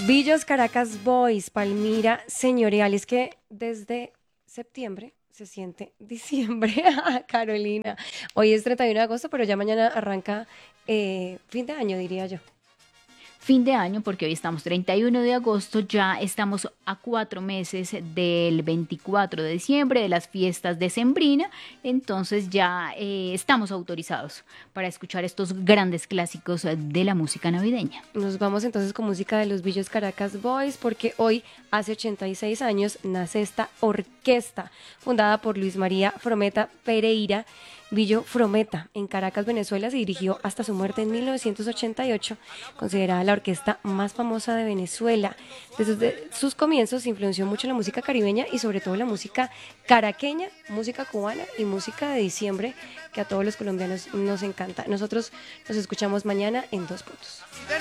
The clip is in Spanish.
Villos Caracas Boys, Palmira Señorial. Es que desde septiembre se siente diciembre, Carolina. Hoy es 31 de agosto, pero ya mañana arranca fin de año, diría yo. Fin de año, porque hoy estamos 31 de agosto, ya estamos a 4 meses del 24 de diciembre, de las fiestas decembrina, entonces ya estamos autorizados para escuchar estos grandes clásicos de la música navideña. Nos vamos entonces con música de los Villos Caracas Boys, porque hoy, hace 86 años, nace esta orquesta fundada por Luis María Frometa Pereira. Villo Frometa, en Caracas, Venezuela, se dirigió hasta su muerte en 1988, considerada la orquesta más famosa de Venezuela. Desde sus comienzos influenció mucho la música caribeña y sobre todo la música caraqueña, música cubana y música de diciembre, que a todos los colombianos nos encanta. Nosotros nos escuchamos mañana en 2 puntos.